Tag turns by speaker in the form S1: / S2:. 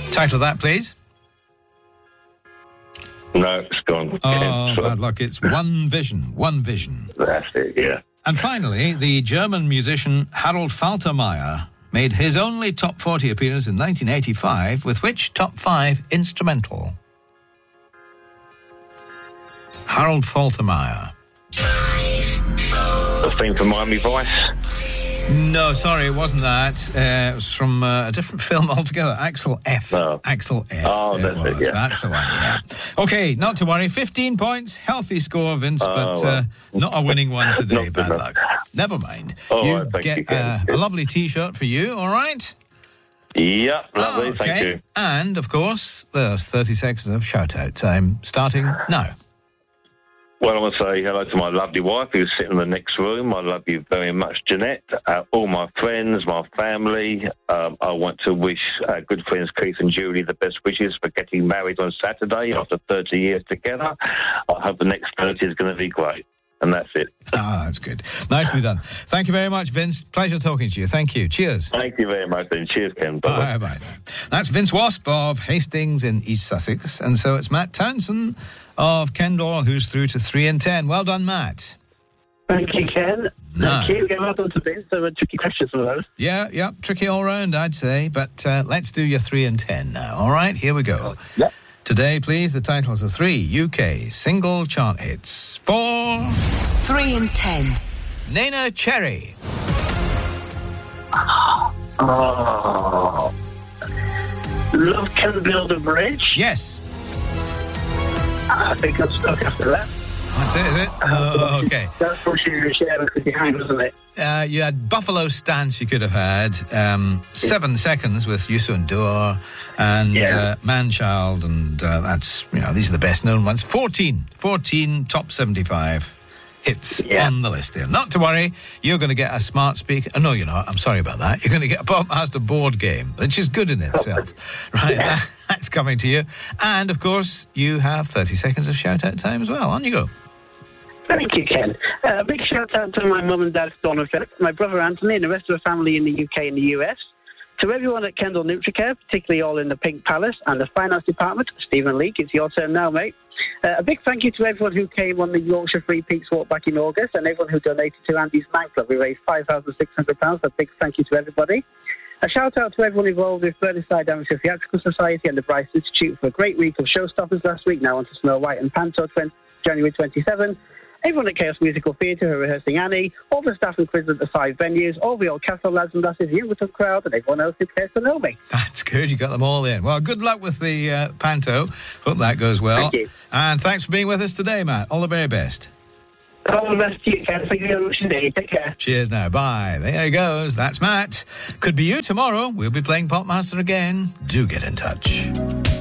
S1: Title of that, please.
S2: No, it's gone.
S1: Oh, bad luck. It's One Vision. One Vision.
S2: That's it, yeah.
S1: And finally, the German musician Harold Faltermeyer made his only top 40 appearance in 1985 with which top 5 instrumental? Harold Faltermeyer.
S2: The theme from Miami Vice.
S1: No, sorry, it wasn't that. It was from a different film altogether. Axel F.
S2: Oh.
S1: Axel F.
S2: Oh, that's it, yeah.
S1: That's the one, yeah. Okay, not to worry. 15 points. Healthy score, Vince, but not a winning one today. Bad luck. Never mind.
S2: All right,
S1: get a lovely T-shirt for you, all right?
S2: Yeah, lovely, thank you.
S1: And, of course, there's 30 seconds of shout-out time starting now.
S2: Well, I want to say hello to my lovely wife who's sitting in the next room. I love you very much, Jeanette. All my friends, my family. I want to wish good friends Keith and Julie the best wishes for getting married on Saturday after 30 years together. I hope the next 30 is going to be great. And that's it.
S1: That's good. Nicely done. Thank you very much, Vince. Pleasure talking to you. Thank you. Cheers.
S2: Thank you very much, then. Cheers, Ken.
S1: Bye-bye. That's Vince Wasp of Hastings in East Sussex. And so it's Matt Townsend of Kendal who's through to 3 and 10. Well done, Matt.
S3: Thank you, Ken.
S1: No.
S3: Thank you. Well done to Vince. There were tricky questions for those.
S1: Yeah. Tricky all round, I'd say. But let's do your 3 and 10 now. All right, here we go.
S3: Yep.
S1: Today, please, the titles of 3 UK single chart hits. 4...
S4: 3 and 10.
S1: Neneh Cherry.
S3: Oh. Love Can Build a Bridge.
S1: Yes.
S3: I think I'm stuck after that.
S1: That's it, is it? Oh, okay.
S3: That's for sure. Sharon behind, wasn't it?
S1: You had Buffalo Stance you could have had. 7 seconds with Yusun Dur and Manchild, and that's, these are the best known ones. 14 top 75 hits on the list there. Not to worry, you're going to get a smart speaker. No, you're not. I'm sorry about that. You're going to get a Popmaster board game, which is good in itself. Right, that's coming to you. And, of course, you have 30 seconds of shout-out time as well. On you go.
S3: Thank you, Ken. A big shout-out to my mum and dad, Dawn and Philip, my brother Anthony, and the rest of the family in the UK and the US. To everyone at Kendal Nutricare, particularly all in the Pink Palace and the finance department. Stephen Leake, it's your turn now, mate. A big thank you to everyone who came on the Yorkshire Free Peaks Walk back in August, and everyone who donated to Andy's Man Club. We raised £5,600. A big thank you to everybody. A shout-out to everyone involved with Burneside Amateur Theatrical Society and the Bryce Institute for a great week of showstoppers last week. Now on to Snow White and Panto, January 27. Everyone at Chaos Musical Theatre who are rehearsing Annie, all the staff and quiz at the 5 venues, all the old castle lads and lasses, the Inverton crowd, and everyone else who cares to know me.
S1: That's good. You got them all in. Well, good luck with the Panto. Hope that goes well.
S3: Thank you.
S1: And thanks for being with us today, Matt. All the very best.
S3: All the best to you, Ken. Thank you very much indeed. Take care.
S1: Cheers now. Bye. There he goes. That's Matt. Could be you tomorrow. We'll be playing Popmaster again. Do get in touch.